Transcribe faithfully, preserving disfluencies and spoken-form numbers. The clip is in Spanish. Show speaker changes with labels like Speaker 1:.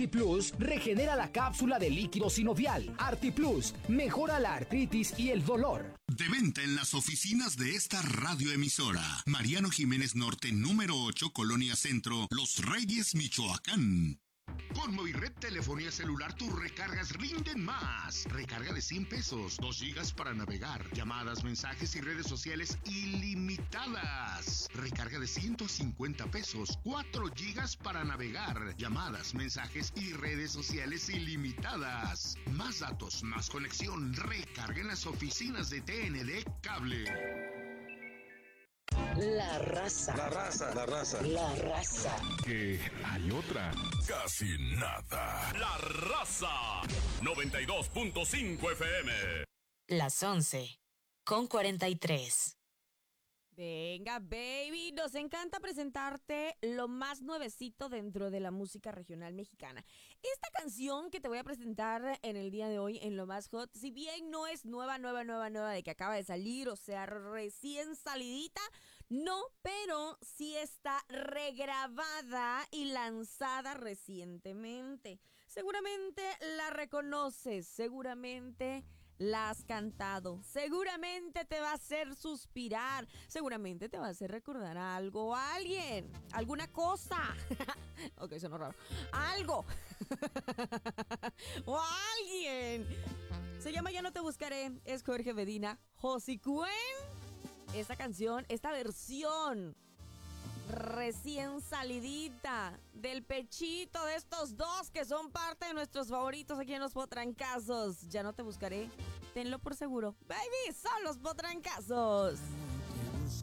Speaker 1: ArtiPlus regenera la cápsula de líquido sinovial. ArtiPlus mejora la artritis y el dolor.
Speaker 2: De venta en las oficinas de esta radioemisora. Mariano Jiménez Norte, número ocho, Colonia Centro, Los Reyes, Michoacán. Con Movirred Telefonía Celular tus recargas rinden más. Recarga de cien pesos, dos gigas para navegar, llamadas, mensajes y redes sociales ilimitadas. Recarga de ciento cincuenta pesos, cuatro gigas para navegar, llamadas, mensajes y redes sociales ilimitadas. Más datos, más conexión. Recarga en las oficinas de T N D Cable.
Speaker 3: La raza.
Speaker 4: La raza, la raza.
Speaker 3: La raza.
Speaker 5: Que hay otra.
Speaker 6: Casi nada. La raza. noventa y dos punto cinco F M.
Speaker 7: Las once con cuarenta y tres.
Speaker 8: Venga, baby, nos encanta presentarte lo más nuevecito dentro de la música regional mexicana. Esta canción que te voy a presentar en el día de hoy en Lo Más Hot, si bien no es nueva, nueva, nueva, nueva de que acaba de salir, o sea, recién salidita, no, pero sí está regrabada y lanzada recientemente. Seguramente la reconoces, seguramente la has cantado, seguramente te va a hacer suspirar, seguramente te va a hacer recordar a algo o a alguien, alguna cosa. Ok, sonó raro. Algo. O a alguien. Se llama Ya No Te Buscaré, es Jorge Medina, Josicuen. Esta canción, esta versión recién salidita del pechito de estos dos que son parte de nuestros favoritos aquí en Los Potrancazos. Ya No Te Buscaré, tenlo por seguro. Baby, son Los Potrancazos.